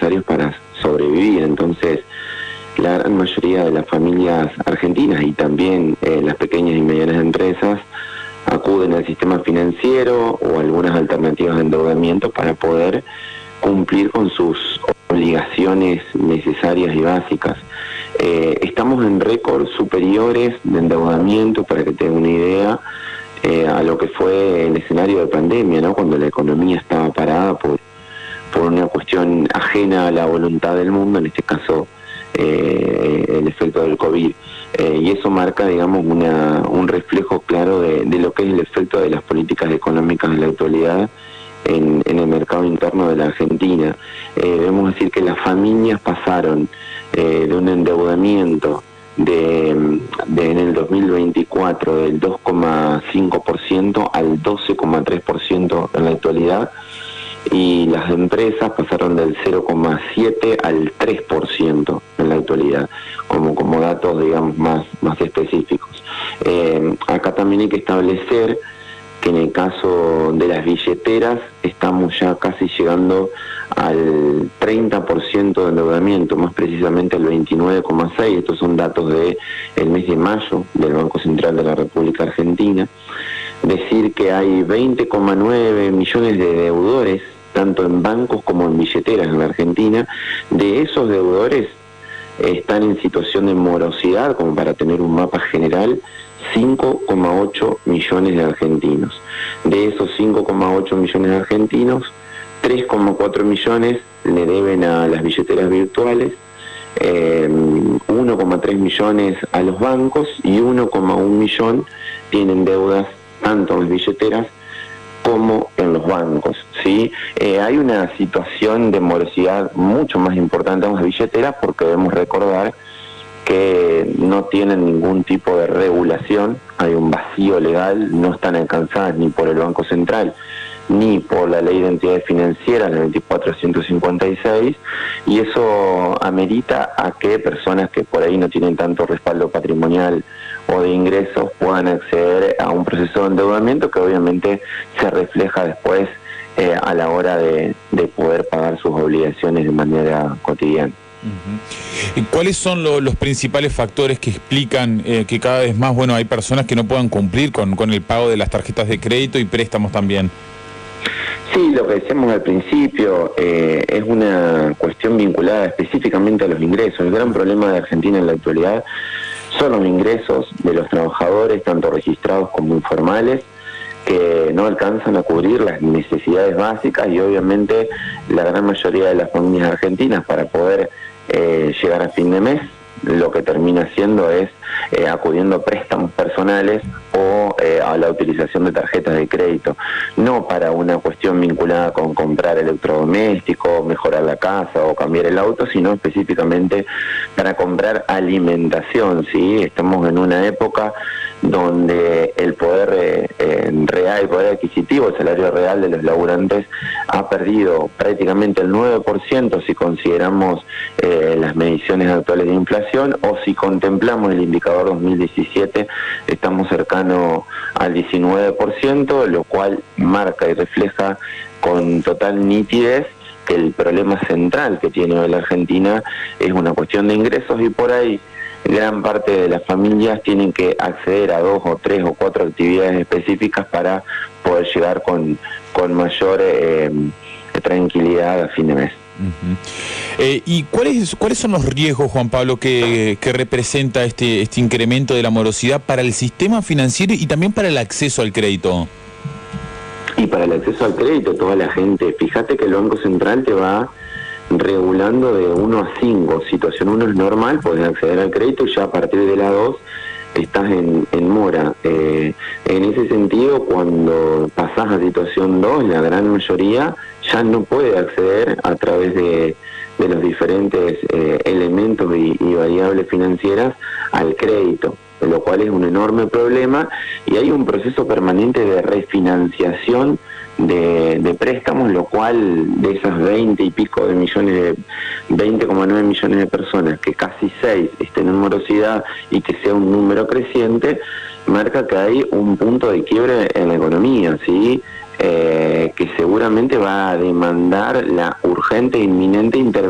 necesarios para sobrevivir. Entonces, la gran mayoría de las familias argentinas y también las pequeñas y medianas empresas acuden al sistema financiero o algunas alternativas de endeudamiento para poder cumplir con sus obligaciones necesarias y básicas. Estamos en récords superiores de endeudamiento, para que tengan una idea, a lo que fue el escenario de pandemia, ¿no? Cuando la economía estaba parada por una cuestión ajena a la voluntad del mundo, en este caso el efecto del COVID. Y eso marca, digamos, un reflejo claro de lo que es el efecto de las políticas económicas de la actualidad en el mercado interno de la Argentina. Debemos decir que las familias pasaron de un endeudamiento en el 2024 del 2,5% al 12,3% en la actualidad, y las empresas pasaron del 0,7 al 3% en la actualidad, como datos, digamos, más específicos. Acá también hay que establecer que en el caso de las billeteras estamos ya casi llegando al 30% de endeudamiento, más precisamente el 29,6%. Estos son datos del mes de mayo del Banco Central de la República Argentina. Decir que hay 20,9 millones de deudores, tanto en bancos como en billeteras en la Argentina. De esos deudores están en situación de morosidad, como para tener un mapa general, 5,8 millones de argentinos. De esos 5,8 millones de argentinos, 3,4 millones le deben a las billeteras virtuales, 1,3 millones a los bancos y 1,1 millón tienen deudas tanto en las billeteras como en los bancos, ¿sí? Hay una situación de morosidad mucho más importante en las billeteras, porque debemos recordar que no tienen ningún tipo de regulación, hay un vacío legal, no están alcanzadas ni por el Banco Central ni por la Ley de Entidades Financieras, la 24.156, y eso amerita a que personas que por ahí no tienen tanto respaldo patrimonial o de ingresos puedan acceder a un proceso de endeudamiento que obviamente se refleja después a la hora de poder pagar sus obligaciones de manera cotidiana. ¿Y cuáles son los principales factores que explican que cada vez más, hay personas que no puedan cumplir con el pago de las tarjetas de crédito y préstamos también? Sí, lo que decíamos al principio es una cuestión vinculada específicamente a los ingresos. El gran problema de Argentina en la actualidad son los ingresos de los trabajadores, tanto registrados como informales, que no alcanzan a cubrir las necesidades básicas, y obviamente la gran mayoría de las familias argentinas, para poder llegar a fin de mes, lo que termina haciendo es acudiendo a préstamos personales o a la utilización de tarjetas de crédito, no para una cuestión vinculada con comprar electrodomésticos, mejorar la casa o cambiar el auto, sino específicamente para comprar alimentación, ¿sí? Estamos en una época donde el poder real, el poder adquisitivo, el salario real de los laburantes ha perdido prácticamente el 9% si consideramos las mediciones actuales de inflación, o si contemplamos el indicador 2017 estamos cercano al 19%, lo cual marca y refleja con total nitidez que el problema central que tiene hoy la Argentina es una cuestión de ingresos, y por ahí gran parte de las familias tienen que acceder a 2 o 3 o 4 actividades específicas para poder llegar con mayor tranquilidad a fin de mes. ¿Y cuáles son los riesgos, Juan Pablo, que representa este incremento de la morosidad para el sistema financiero y también para el acceso al crédito? Y para el acceso al crédito, toda la gente, fíjate que el Banco Central te va regulando de 1 a 5. Situación 1 es normal, puedes acceder al crédito, y ya a partir de la 2 estás en mora. En ese sentido, cuando pasás a situación 2, la gran mayoría ya no puede acceder a través de los diferentes elementos y variables financieras al crédito, lo cual es un enorme problema, y hay un proceso permanente de refinanciación de préstamos, lo cual de esas 20 y pico de millones, 20,9 millones de personas, que casi 6 estén en morosidad y que sea un número creciente, marca que hay un punto de quiebre en la economía, ¿sí? Que seguramente va a demandar la urgente e inminente intervención